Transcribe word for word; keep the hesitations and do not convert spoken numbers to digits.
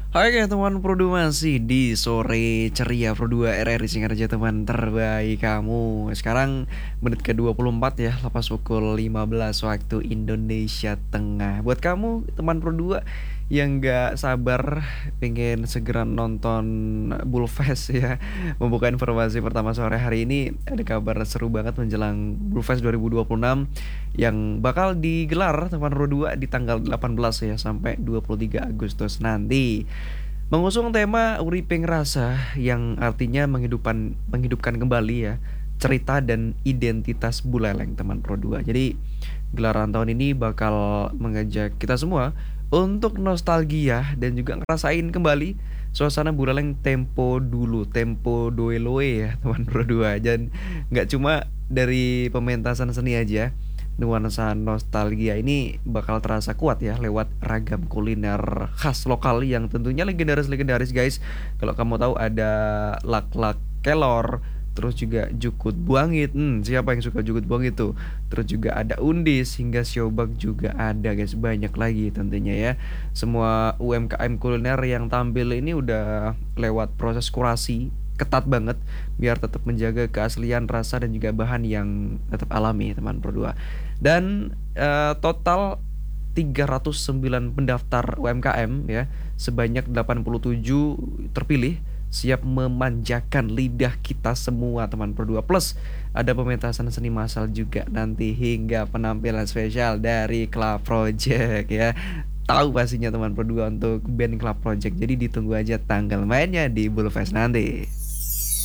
Hai kayak teman Pro dua masih di sore ceria Pro dua R R singkat aja teman terbaik kamu. Sekarang menit ke dua puluh empat ya, lepas pukul lima belas waktu Indonesia Tengah. Buat kamu teman Pro dua yang nggak sabar pengen segera nonton Bullfest ya, membuka informasi pertama sore hari ini ada kabar seru banget menjelang Bullfest dua ribu dua puluh enam yang bakal digelar teman Pro dua di tanggal delapan belas ya sampai dua puluh tiga Agustus nanti. Mengusung tema Uriping Rasa yang artinya menghidupkan menghidupkan kembali ya cerita dan identitas Buleleng teman Pro dua. Jadi gelaran tahun ini bakal mengajak kita semua untuk nostalgia dan juga ngerasain kembali suasana Buleleng tempo dulu, tempo doeloe ya teman Pro dua. Dan nggak cuma dari pementasan seni aja, nuansa nostalgia ini bakal terasa kuat ya lewat ragam kuliner khas lokal yang tentunya legendaris-legendaris guys. Kalau kamu tahu ada lak-lak kelor, terus juga jukut buangit. Hmm, siapa yang suka jukut buangit tuh? Terus juga ada undis hingga siobak juga ada guys. Banyak lagi tentunya ya. Semua U M K M kuliner yang tampil ini udah lewat proses kurasi ketat banget biar tetap menjaga keaslian rasa dan juga bahan yang tetap alami teman Pro dua. Dan eh, total tiga ratus sembilan pendaftar U M K M ya, sebanyak delapan puluh tujuh terpilih siap memanjakan lidah kita semua teman Pro dua. Plus ada pementasan seni massal juga nanti hingga penampilan spesial dari Club Project ya. Tahu pastinya teman Pro dua untuk band Club Project. Jadi ditunggu aja tanggal mainnya di Bullfest nanti.